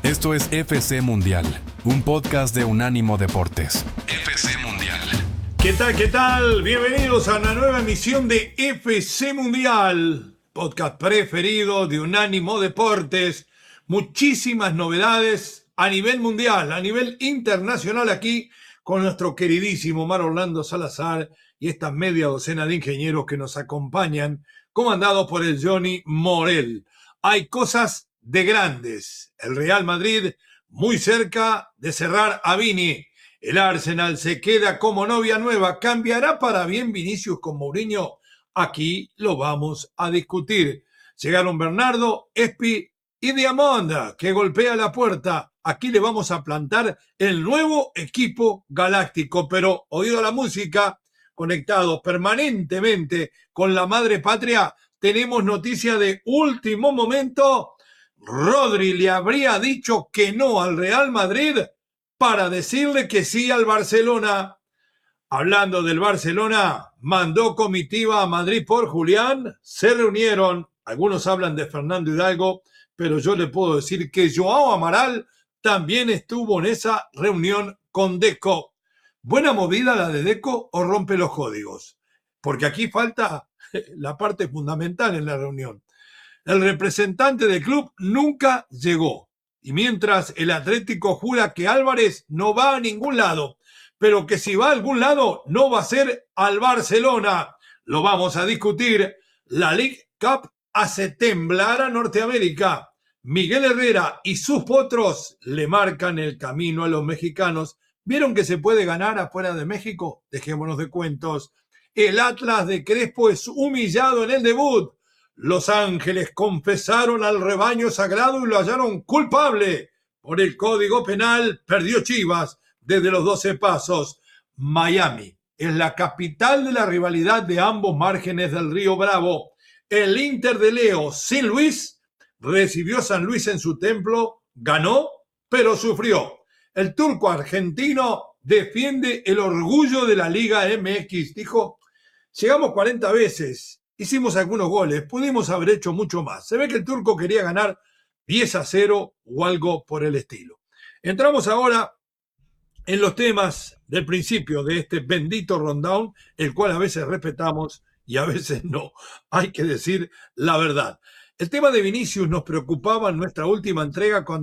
Esto es FC Mundial, un podcast de Unánimo Deportes. FC Mundial. ¿Qué tal? ¿Qué tal? Bienvenidos a una nueva emisión de FC Mundial, podcast preferido de Unánimo Deportes. Muchísimas novedades a nivel mundial, a nivel internacional aquí con nuestro queridísimo Mar Orlando Salazar y esta media docena de ingenieros que nos acompañan, comandados por el Johnny Morel. Hay cosas de grandes. El Real Madrid muy cerca de cerrar a Vini. El Arsenal se queda como novia nueva. ¿Cambiará para bien Vinicius con Mourinho? Aquí lo vamos a discutir. Llegaron Bernardo, Espi y Diamond, que golpea la puerta. Aquí le vamos a plantar el nuevo equipo galáctico. Pero oído la música, conectados permanentemente con la madre patria, tenemos noticia de último momento. Rodri le habría dicho que no al Real Madrid para decirle que sí al Barcelona. Hablando del Barcelona, mandó comitiva a Madrid por Julián, se reunieron, algunos hablan de Fernando Hidalgo, pero yo le puedo decir que Joao Amaral también estuvo en esa reunión con Deco. ¿Buena movida la de Deco o rompe los códigos? Porque aquí falta la parte fundamental en la reunión. El representante del club nunca llegó. Y mientras el Atlético jura que Álvarez no va a ningún lado, pero que si va a algún lado no va a ser al Barcelona. Lo vamos a discutir. La League Cup hace temblar a Norteamérica. Miguel Herrera y sus potros le marcan el camino a los mexicanos. ¿Vieron que se puede ganar afuera de México? Dejémonos de cuentos. El Atlas de Crespo es humillado en el debut. Los Ángeles confesaron al rebaño sagrado y lo hallaron culpable. Por el Código Penal perdió Chivas desde los 12 pasos. Miami es la capital de la rivalidad de ambos márgenes del Río Bravo. El Inter de Leo sin Luis recibió a San Luis en su templo, ganó, pero sufrió. El turco argentino defiende el orgullo de la Liga MX. Dijo, llegamos 40 veces. Hicimos algunos goles, pudimos haber hecho mucho más. Se ve que el turco quería ganar 10-0 o algo por el estilo. Entramos ahora en los temas del principio de este bendito rundown, el cual a veces respetamos y a veces no. Hay que decir la verdad. El tema de Vinicius nos preocupaba en nuestra última entrega cuando